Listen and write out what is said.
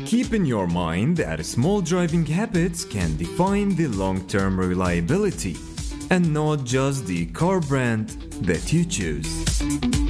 Keep in your mind that small driving habits can define the long-term reliability and not just the car brand that you choose.